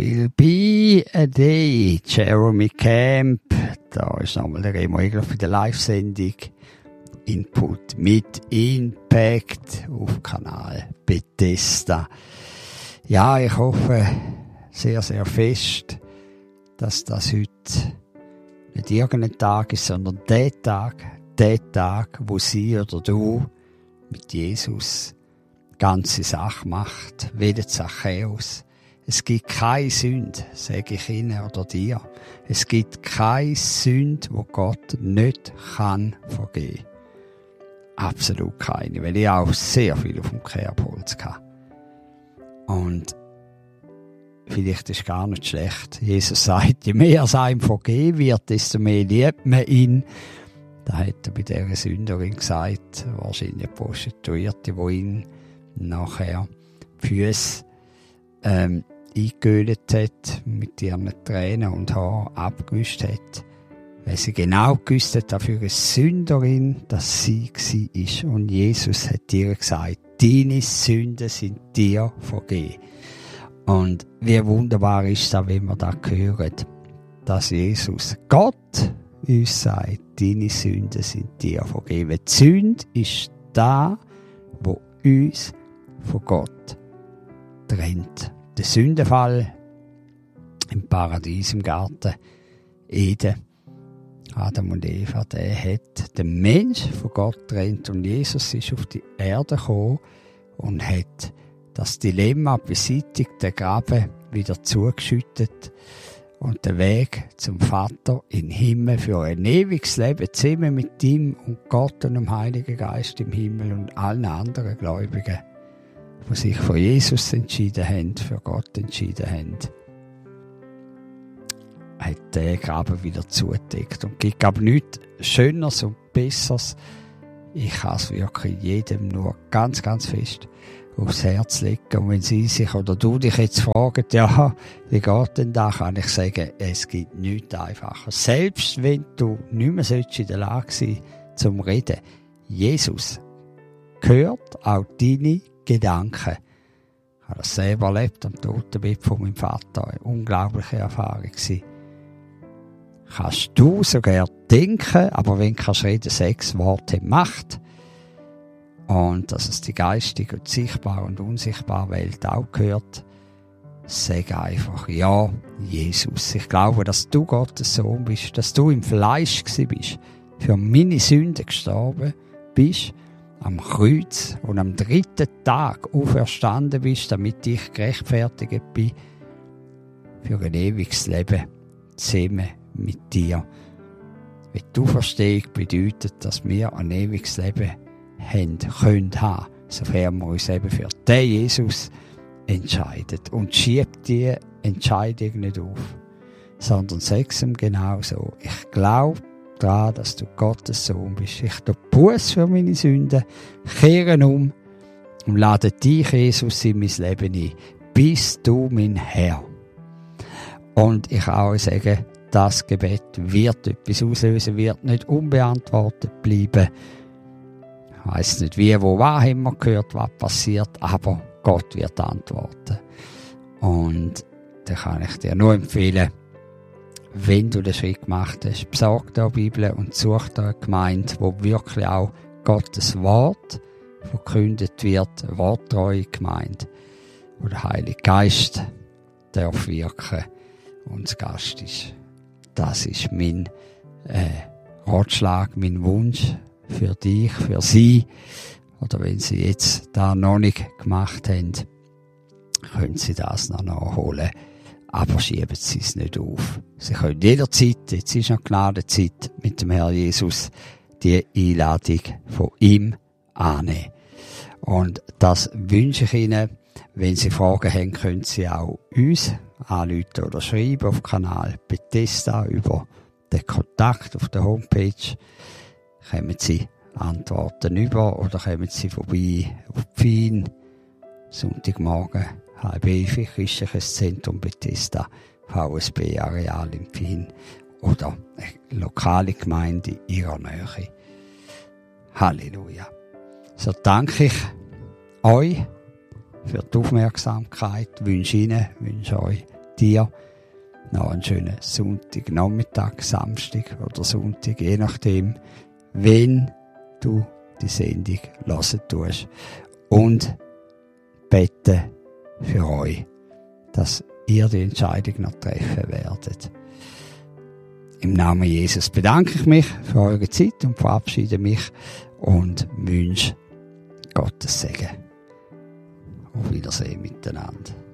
Will be a day, Jeremy Camp. Da ist nochmal der Remo Egler für die Live-Sendung. Input mit Impact auf Kanal Bethesda. Ja, ich hoffe sehr, sehr fest, dass das heute nicht irgendein Tag ist, sondern der Tag, wo sie oder du mit Jesus ganze Sache macht, wie der Zachäus. Es gibt keine Sünde, sage ich Ihnen oder dir. Es gibt keine Sünde, wo Gott nicht kann vergeben. Absolut keine, weil ich auch sehr viel auf dem Kerbholz hatte. Und vielleicht ist gar nicht schlecht. Jesus sagt, je mehr es einem vergeben wird, desto mehr liebt man ihn. Da hat er bei dieser Sünderin gesagt, wahrscheinlich eine Prostituierte, die ihn nachher die Füsse eingeölt hat, mit ihren Tränen und Haaren abgewischt hat, weil sie genau gewusst hat, für eine Sünderin, dass sie war. Und Jesus hat ihr gesagt, deine Sünden sind dir vergeben. Und wie wunderbar ist das, wenn wir das hören, dass Jesus, Gott, uns sagt, deine Sünden sind dir vergeben. Die Sünde ist da, wo uns von Gott trennt. Der Sündenfall im Paradies, im Garten Eden, Adam und Eva, der hat den Mensch von Gott getrennt und Jesus ist auf die Erde gekommen und hat das Dilemma beseitigt, den Graben wieder zugeschüttet und den Weg zum Vater in den Himmel für ein ewiges Leben zusammen mit ihm und Gott und dem Heiligen Geist im Himmel und allen anderen Gläubigen, die sich für Jesus entschieden haben, für Gott entschieden haben, hat der Graben wieder zugedeckt. Und es gibt aber nichts Schöneres und Besseres. Ich kann es wirklich jedem nur ganz, ganz fest aufs Herz legen. Und wenn Sie sich oder du dich jetzt fragen, ja, wie geht denn das, kann ich sagen, es gibt nichts einfacher. Selbst wenn du nicht mehr in der Lage sein zum Reden. Jesus hört auch deine Gedanken. Ich habe das selber erlebt am Totenbett von meinem Vater. Eine unglaubliche Erfahrung gewesen. Kannst du sogar denken, aber wenn du reden, 6 Worte Macht. Und dass es die geistige und sichtbare und unsichtbare Welt auch gehört, sag einfach, ja, Jesus. Ich glaube, dass du Gottes Sohn bist, dass du im Fleisch gewesen bist, für meine Sünden gestorben bist, am Kreuz und am 3. Tag auferstanden bist, damit ich gerechtfertigt bin für ein ewiges Leben zusammen mit dir. Wenn du verstehst, bedeutet, dass wir ein ewiges Leben können haben, sofern wir uns eben für den Jesus entscheiden. Und schiebt die Entscheidung nicht auf, sondern sag es ihm genau so. Ich glaube daran, dass du Gottes Sohn bist. Ich tue Buß für meine Sünden, kehre um und lade dich, Jesus, in mein Leben ein. Bist du mein Herr. Und ich auch sage, das Gebet wird etwas auslösen, wird nicht unbeantwortet bleiben. Ich weiss nicht wie, wo, wann haben wir gehört, was passiert, aber Gott wird antworten. Und da kann ich dir nur empfehlen, wenn du den Schritt gemacht hast, besorg dir eine Bibel und such dir eine Gemeinde, wo wirklich auch Gottes Wort verkündet wird, eine worttreue Gemeinde, wo der Heilige Geist darf wirken und das Gast ist. Das ist mein Ratschlag, mein Wunsch für dich, für Sie. Oder wenn Sie jetzt da noch nicht gemacht haben, können Sie das noch nachholen. Aber schieben Sie es nicht auf. Sie können jederzeit, jetzt ist noch Gnadenzeit, mit dem Herrn Jesus die Einladung von ihm annehmen. Und das wünsche ich Ihnen. Wenn Sie Fragen haben, können Sie auch uns anrufen oder schreiben auf Kanal Bethesda über den Kontakt auf der Homepage. Kommen Sie Antworten über oder kommen Sie vorbei auf Pfin, Sonntagmorgen, 10:30, Christliches Zentrum Bethesda, VSB Areal in Pfin oder eine lokale Gemeinde in Ihrer Nähe. Halleluja. So danke ich euch für die Aufmerksamkeit, wünsche euch dir noch einen schönen Sonntagnachmittag, Samstag oder Sonntag, je nachdem, wenn du die Sendung hören tust. Und bete für euch, dass ihr die Entscheidung noch treffen werdet. Im Namen Jesus bedanke ich mich für eure Zeit und verabschiede mich und wünsche Gottes Segen. Auf Wiedersehen miteinander.